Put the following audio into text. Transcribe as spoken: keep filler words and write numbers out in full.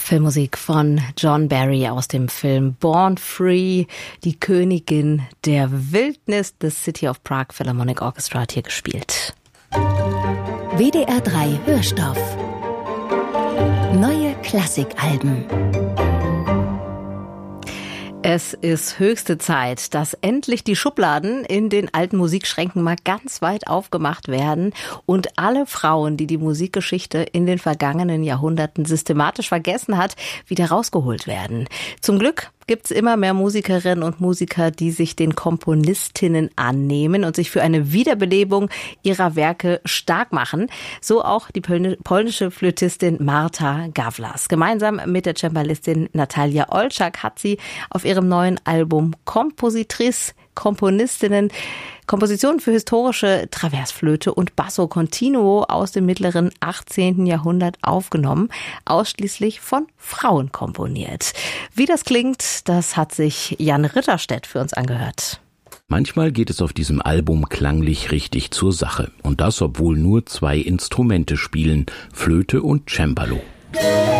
Filmmusik von John Barry aus dem Film Born Free, die Königin der Wildnis. The City of Prague Philharmonic Orchestra hat hier gespielt. W D R drei Hörstoff. Neue Klassikalben. Es ist höchste Zeit, dass endlich die Schubladen in den alten Musikschränken mal ganz weit aufgemacht werden und alle Frauen, die die Musikgeschichte in den vergangenen Jahrhunderten systematisch vergessen hat, wieder rausgeholt werden. Zum Glück gibt's immer mehr Musikerinnen und Musiker, die sich den Komponistinnen annehmen und sich für eine Wiederbelebung ihrer Werke stark machen. So auch die polnische Flötistin Marta Gawlas. Gemeinsam mit der Cembalistin Natalia Olczak hat sie auf ihrem neuen Album Kompositrice, Komponistinnen, Kompositionen für historische Traversflöte und Basso Continuo aus dem mittleren achtzehnten Jahrhundert aufgenommen, ausschließlich von Frauen komponiert. Wie das klingt, das hat sich Jan Ritterstedt für uns angehört. Manchmal geht es auf diesem Album klanglich richtig zur Sache. Und das, obwohl nur zwei Instrumente spielen, Flöte und Cembalo.